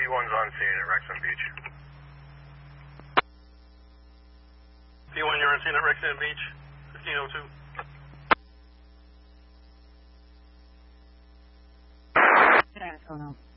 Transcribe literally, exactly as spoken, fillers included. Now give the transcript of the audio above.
one's on scene at Rexham Beach. P one, you're on scene at Rexham Beach, fifteen oh two. Good asshole, no.